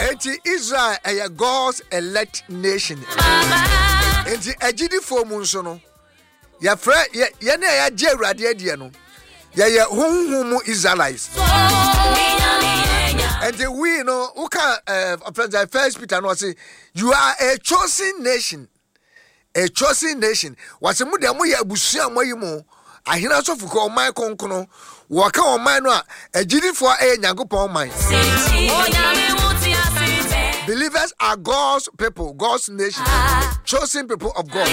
Israel a God's elect nation. Enti agidi for mu nso no. Ya fra ya na ya je Awurade adie no. Ya honhom Israelites. And we know who can First Peter no say you are a chosen nation. A chosen nation. Wase mu de mo ya abusua mo yi mo. Ahina so fuko o man konkono. Waka o man no agidi for Nyankopon man. Believers are God's people, God's nation, chosen people of God.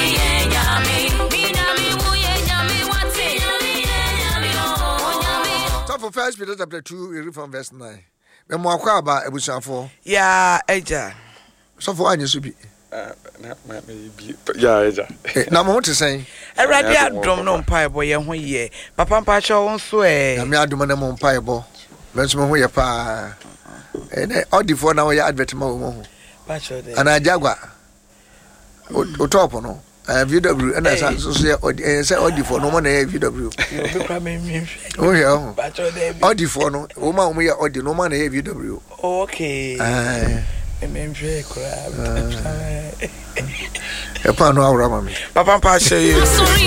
So for 1 Peter chapter 2, we read from verse 9. Me mo akwa ba ebusuafo. Ya eja. So for anyi so bi. Ya eja. Na mo te sen. Awurade adom no mpaebo ye ho ye. Papa mpacha won so Na me adom na mo mpaebo. Me so mo ho ye pa. Odifo na we advert ma wo mo. Pacho de. Ana Jaguar. O top no. VW and so say Odifo no mo na VW. Obi kwa me nhwe. Oh yeah. Pacho de. Odifo no, wo ma wo ye Odi no ma na VW. Okay. Me nhwe kura. E pa no awra ma me. Papa mpacha ye.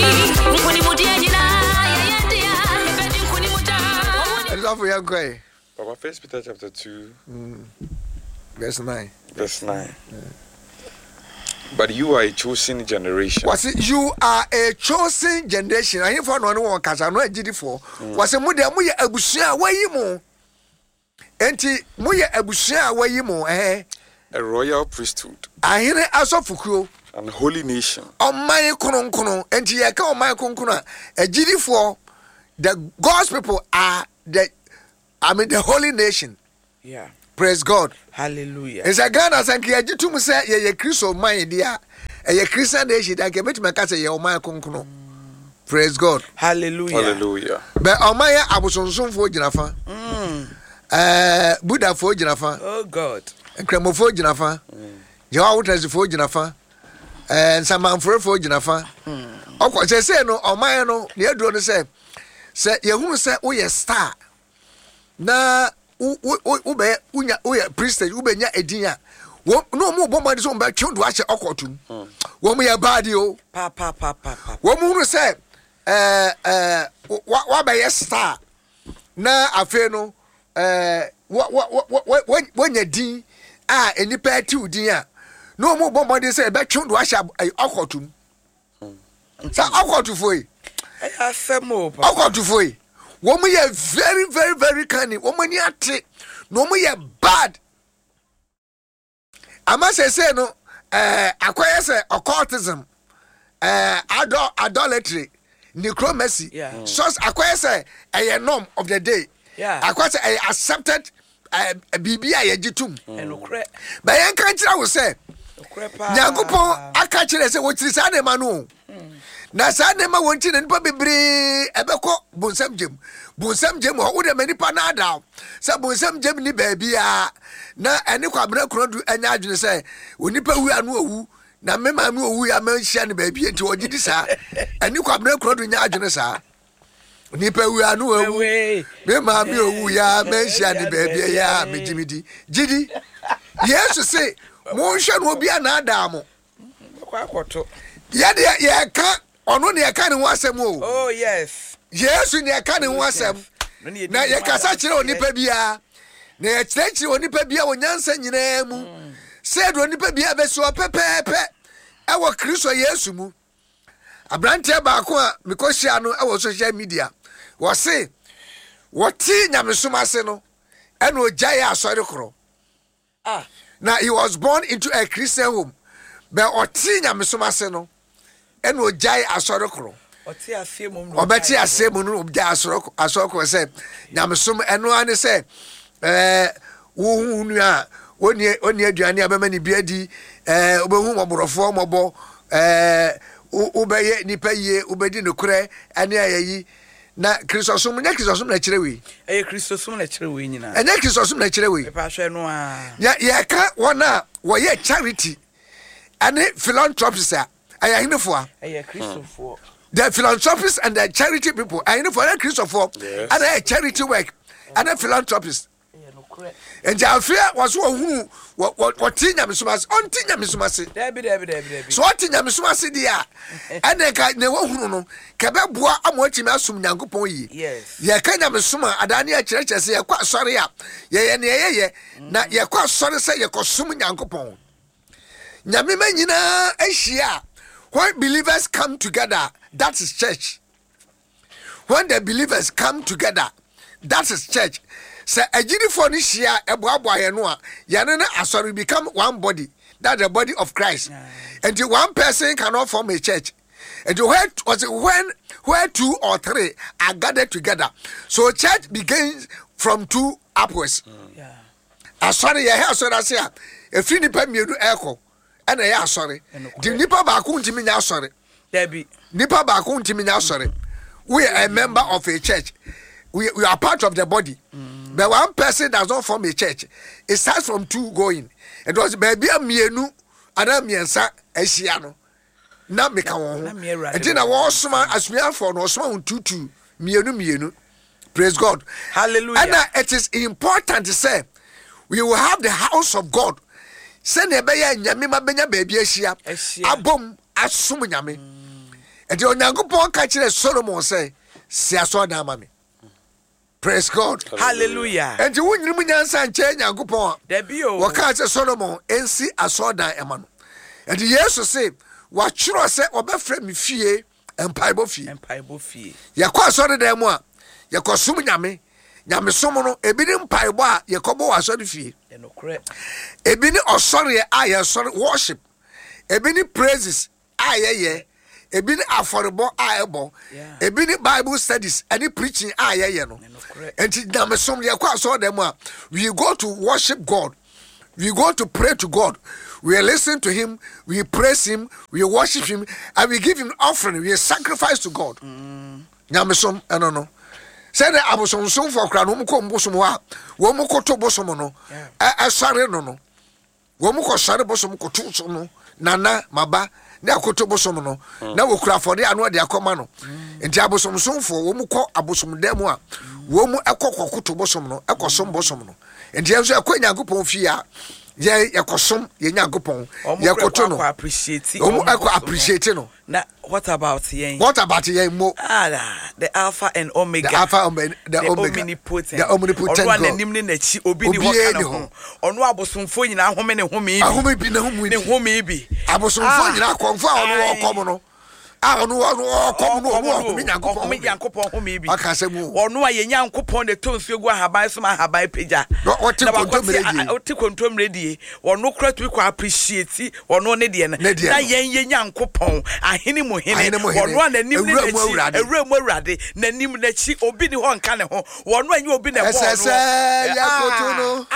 Love you guy. Papa, 1 Peter chapter 2, verse 9. Verse 9. But you are a chosen generation. Was it you are a chosen generation? I hear for no one kasa no agidi for. Was it mu de mu ye abusua wayi mo. Enti mu ye abusua wayi mo A royal priesthood. Ahine asofukuo. And holy nation. Oman kono enti ye ka oman kono agidi for the God's people are the holy nation. Yeah. Praise God. Hallelujah. It's a Ghana sanki ya jitu say ye Christo man dia. Ye Christian nation that can make me say ye oman konkono. Praise God. Hallelujah. Hallelujah. But oman ya abosonson fo ginafa. Buddha fo ginafa. Oh God. Nkremo fo ginafa. Jehovah Witness fo ginafa. Samanfo fo ginafa. Okwo say no oman no ne aduro no say ye hunu say wo ye star. Na uya priest ubenya edin no mo bomba so mba twendo a che okotum wo mo ya bad o pa wo mo hunu say wa ba ye star na afi no wonya din a enipa ti udin a no mo bomba de say be twendo a che okotum sa okotufoi afemo pa okotufoi woman ye very, very, very canny. Woman ye ate. No more ye bad. I must say no. Acquire say occultism. Idolatry. Necromancy. Yeah. So acquire say a norm of the day. Yeah. Acquire say I accepted BBI jitum. Enokre. But I can't tell say. Nyankopon akachire say what is ane manu. Na sa ne ma wonti ne nipa bebre ebekọ bonsam jem wo de manipa na ada sa bonsam jem ni ba bia na ene kwa bra krodu anya adwene say onipa wu anu owu na me ma me owu ya ma hia ne ba bia nti ogidi sa ene kwa bra krodu nya adwene sa onipa wu anu owu me ma me owu ya ma hia ne ba bia ya me jimidi gidi yesu say mo hwe no bia na ada mo kwa akoto ya de ya ka ono ne yaka ne ho asem o. Oh yes. Yesu ne yaka ne ho asem. Na ye kasa kire onipa bia. Na ye kire onipa bia onyansa nyina mu. Se do onipa bia be so pepepe. E wo Kristo Yesu mu. Abrante ba ko a mekohia no e wo social media. Wo se wo ti nyamesoma se no e no ojaye asori koro. Now he was born into a Christian home. But o ti nyamesoma se no and wo jai asorokro oti afemu no obeti asemu no jai asorokro say nyamesom eno ane say wo hunu a oni aduane abema ni biadi obehu moborofo mobo ubeye nipa ye ubedi nokure ane ayi na Kristosum nya Kristosum na kirewe Kristosum na kirewe nyina enya Kristosum na kirewe pepa hwe no a ya ka wona wo ye charity ane philanthropist I am here for the philanthropists and the charity people. I am for Christopher and a charity work and a philanthropist. And Jafia was who what Tina Missumas on Tina Missumasi. So what Tina Missumasi, dear, and then never who Cababua, I'm watching Masum Yangupoyi. Yes. Ya kind of Suma, Adania Church, I say, quite sorry up. Yeah, not ya quite sorry, say, you're consuming Yankupon. Yamima, Asia, when believers come together, that is church. When the believers come together, that is church. Say a uniform is here, a boy and Yanana Asori become one body. That's the body of Christ. And the one person cannot form a church. And where 2 or 3 are gathered together. So church begins from 2 upwards. Asori ya sorry I say if you nipa mienu echo and I sorry. The nipa ba ku ntimi nya sorry. Debbie. Nipa ba ku ntimi nya sorry. We are a member of a church. We are part of the body. But one person does not form a church. It starts from 2 going. It was baby a mienu and a miensa esiano. Na meka won. And then I was suma asmia for no suma 2 mienu. Praise God. Hallelujah. And it is important to say we will have the house of God. Send a beya nyame ma benya baby ehia. Abom asum nyame. And the Onyankopon ka kire Solomon say, "Si aso da ma me." Praise God. Hallelujah. And the won nyim nyansa nche Nyankopon. Debio. Wo ka say Solomon ensi aso da ema no. And Jesus say, "Wa chiro say obefra me fie empaibo fie." Ya kwa aso da mu a, ya kosum nyame. Nyame som no ebi ni mpaibo a ye kobo aso da fie. Ebi ni osore a ye sore worship. Ebi ni praises a ye. Ebi ni affordable abo, ebi ni Bible studies, any preaching no. And nyame som ye kwa so dem a, we go to worship God, we go to pray to God, we listen to him, we praise him, we worship him, and we give him offering, we sacrifice to God. Nyame som no. Say the abosom som for kra no mo ko mbosom wa, wo mo ko to bosom no, asare no. Wo mo ko sare bosom ko to so no, nana maba na akoto bosom no na wokura fode anu de akoma no enti abosom somfo wo mu kɔ abosom demu a wo mu ekɔkɔkoto bosom no ekosom bosom no enti enso ekɔnya Nyankopɔn fie a ye ekosom ye Nyankopɔn ye koto no wo mu appreciate no. Now, what about yen? What about yen mo? The Alpha and Omega. The Alpha and the Omega. Omnipotent. The omnipotent God. Onu anim ne nachi obi ni ho. Onu abosomfo nyina home ne home ibi. Ahome bi na home ibi. Ne home ibi. Abosomfo nyina konfo a onu okom no. Onu okom no onu Nyankopɔn home ibi. Aka semu. Onu a ye Nyankopɔn de tonsu egu ahaban so ma ahaban peja. Oti kontom redie. Onu kra tu kwa appreciate onu ne de na yen ye Nyankopɔn ahene mu hene. Onu ananim ne nachi ewura mu awurade nanim nachi obi ni ho nka ne ho. Onu anyi obi na bo onu. Yakoto no.